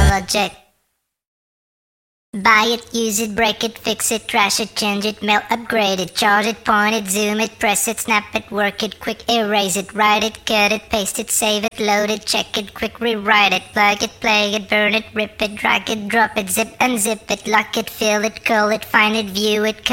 project. Buy it, use it, break it, fix it, trash it, change it, mail, upgrade it, charge it, point it, zoom it, press it, snap it, work it, quick erase it, write it, cut it, paste it, save it, load it, check it, quick rewrite it, plug it, play it, burn it, rip it, drag it, drop it, zip unzip it, lock it, fill it, curl it, find it, view it,